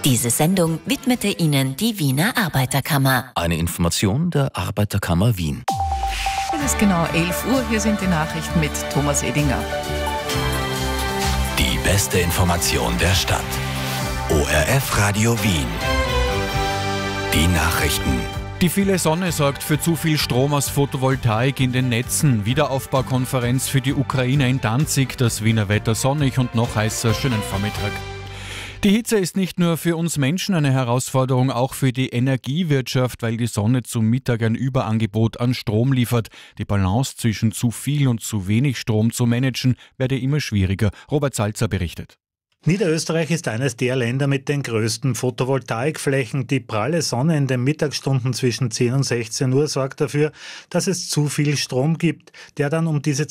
Diese Sendung widmete Ihnen die Wiener Arbeiterkammer. Eine Information der Arbeiterkammer Wien. Es ist genau 11 Uhr, hier sind die Nachrichten mit Thomas Edinger. Die beste Information der Stadt. ORF Radio Wien. Die Nachrichten. Die viele Sonne sorgt für zu viel Strom aus Photovoltaik in den Netzen. Wiederaufbaukonferenz für die Ukraine in Danzig. Das Wiener Wetter sonnig und noch heißer. Schönen Vormittag. Die Hitze ist nicht nur für uns Menschen eine Herausforderung, auch für die Energiewirtschaft, weil die Sonne zum Mittag ein Überangebot an Strom liefert. Die Balance zwischen zu viel und zu wenig Strom zu managen, werde immer schwieriger. Robert Salzer berichtet. Niederösterreich ist eines der Länder mit den größten Photovoltaikflächen. Die pralle Sonne in den Mittagsstunden zwischen 10 und 16 Uhr sorgt dafür, dass es zu viel Strom gibt, der dann um diese